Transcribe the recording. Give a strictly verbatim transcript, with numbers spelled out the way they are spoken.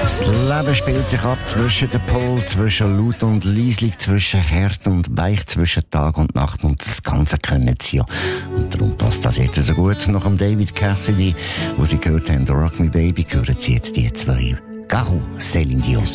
Das Leben spielt sich ab zwischen den Polen, zwischen laut und leislich, zwischen hart und weich, zwischen Tag und Nacht. Und das Ganze können sie ja. Und darum passt das jetzt so gut. Nach dem David Cassidy, wo sie gehört haben, Rock Me Baby, hören sie jetzt die zwei. Garou, Céline Dion.